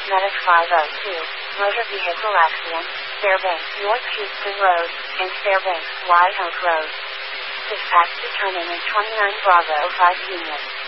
Medic 502, motor vehicle accident, Fairbanks North Houston Road, and Fairbanks White Oak Road. Dispatch determined in 29 Bravo 5 units.